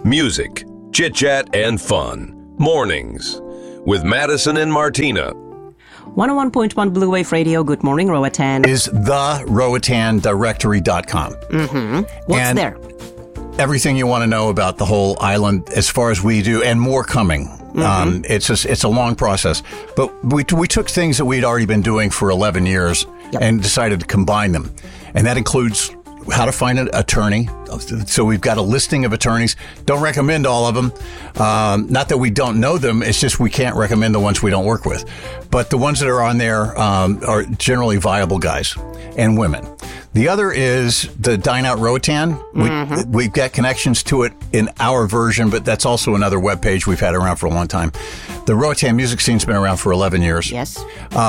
Music, chit-chat, and fun. Mornings with Madison and Martina. 101.1 Blue Wave Radio. Good morning, Roatan. Is the RoatanDirectory.com. What's and there? Everything you want to know about the whole island as far as we do, and more coming. It's a long process. But we took things that we'd already been doing for 11 years and decided to combine them. And that includes how to find an attorney. So we've got a listing of attorneys. Don't recommend all of them. Not that we don't know them. It's just we can't recommend the ones we don't work with. But the ones that are on there are generally viable guys and women. The other is the Dine Out Roatan. We've got connections to it in our version, but that's also another webpage we've had around for a long time. The Roatan music scene's been around for 11 years. Yes.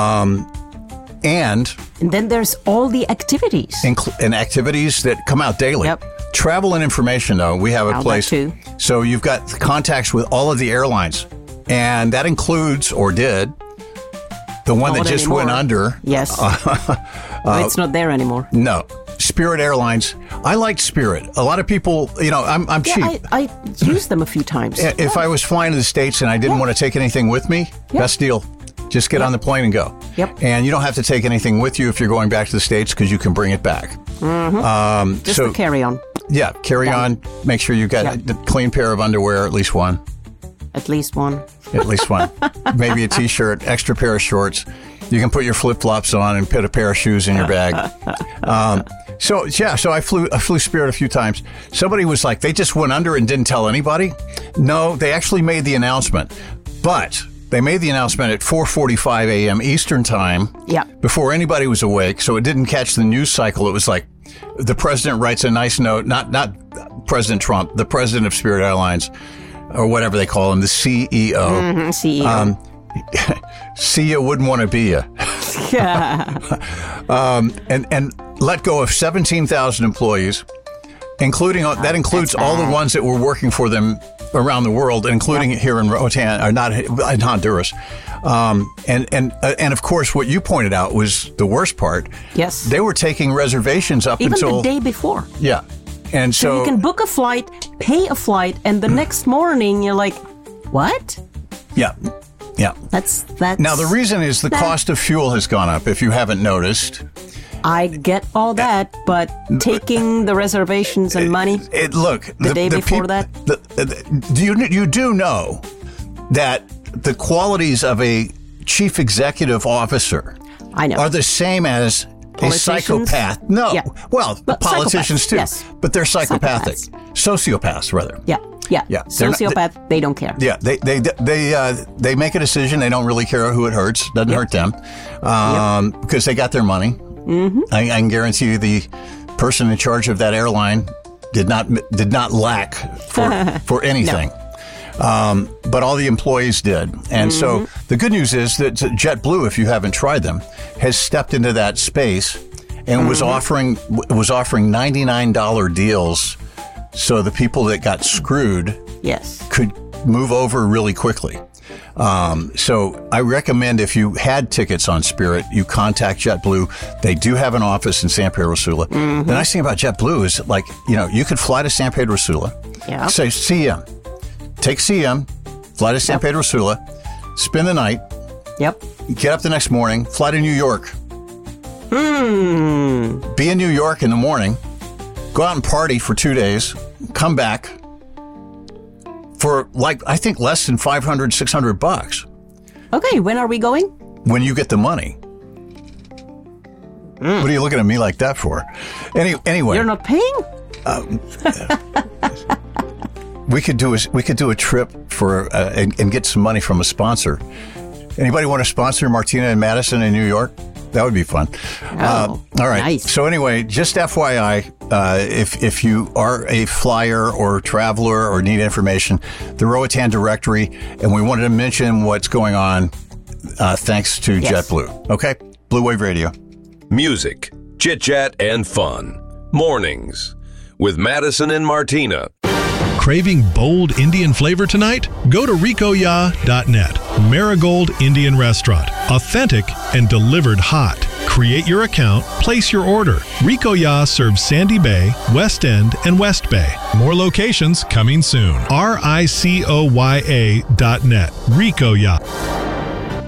And then there's all the activities. And activities that come out daily. Yep. Travel and information, though, we have a place. Too. So you've got contacts with all of the airlines. And that includes, or did, the one that just went under. Yes. It's not there anymore. No. Spirit Airlines. I liked Spirit. A lot of people, I'm cheap. I used them a few times. If I was flying to the States and I didn't want to take anything with me, best deal. Just get on the plane and go. Yep. And you don't have to take anything with you if you're going back to the States because you can bring it back. Just a carry-on. Yeah, carry on. Make sure you've got a clean pair of underwear, at least one. At least one. At least one. Maybe a T-shirt, extra pair of shorts. You can put your flip-flops on and put a pair of shoes in your bag. So I flew Spirit a few times. Somebody was like, they just went under and didn't tell anybody. No, they actually made the announcement. But they made the announcement at 4:45 a.m. Eastern time before anybody was awake, so it didn't catch the news cycle. It was like the president writes a nice note, not President Trump, the president of Spirit Airlines, or whatever they call him, the CEO. CEO. See ya, wouldn't want to be ya. And let go of 17,000 employees, including that includes all the ones that were working for them around the world, including here in Roatan, or not in Honduras. And of course, what you pointed out was the worst part. Yes. They were taking reservations up even until the day before. Yeah. And so you can book a flight, pay a flight, and the next morning you're like, what? Yeah. Yeah. That's Now, the reason is the cost of fuel has gone up, if you haven't noticed. I get all that, but taking the reservations and money the day before that? You do know that the qualities of a chief executive officer are the same as a psychopath. No. Yeah. Well, but politicians too. Yes. But they're psychopathic. Sociopaths, rather. Yeah. Sociopath, they don't care. Yeah, they make a decision. They don't really care who it hurts. Doesn't hurt them because they got their money. I can guarantee you the person in charge of that airline did not lack for anything. But all the employees did. And so the good news is that JetBlue, if you haven't tried them, has stepped into that space and was offering $99 deals so the people that got screwed could move over really quickly. So I recommend if you had tickets on Spirit, you contact JetBlue. They do have an office in San Pedro Sula. The nice thing about JetBlue is, you could fly to San Pedro Sula, say CM, take CM, fly to San Pedro Sula, spend the night, get up the next morning, fly to New York, be in New York in the morning, go out and party for 2 days, come back for I think less than $500, $600. Okay, when are we going? When you get the money. What are you looking at me like that for? Anyway, you're not paying? We could do a trip for and get some money from a sponsor. Anybody want to sponsor Martina and Madison in New York? That would be fun. All right. Nice. So anyway, just FYI, if you are a flyer or traveler or need information, the Roatan Directory, and we wanted to mention what's going on thanks to JetBlue. Okay? Blue Wave Radio. Music, chit-chat, and fun. Mornings with Madison and Martina. Craving bold Indian flavor tonight? Go to ricoya.net. Marigold Indian Restaurant. Authentic and delivered hot. Create your account, place your order. Rico Yacht serves Sandy Bay, West End, and West Bay. More locations coming soon. RICOYA.net. Rico Yacht.